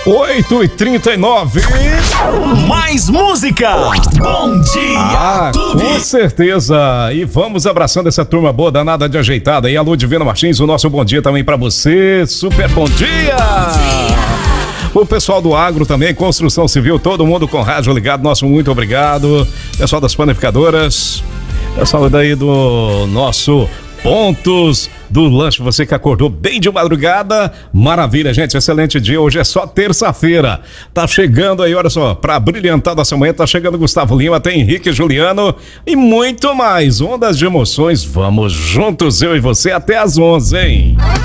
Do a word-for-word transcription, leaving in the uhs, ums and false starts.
oito e trinta e nove. Mais música. Bom dia, ah, Clube. Com certeza. E vamos abraçando essa turma boa, danada de ajeitada. E alô, Divino Martins, o nosso bom dia também pra você. Super bom dia. Bom dia. O pessoal do agro também, construção civil, todo mundo com rádio ligado, nosso muito obrigado. Pessoal das panificadoras, pessoal daí do nosso Pontos do Lanche, você que acordou bem de madrugada, maravilha, gente, excelente dia. Hoje é só terça-feira, tá chegando aí, olha só, pra brilhantar nossa manhã, tá chegando Gustavo Lima, tem Henrique Juliano e muito mais. Ondas de emoções, vamos juntos, eu e você, até às onze, hein?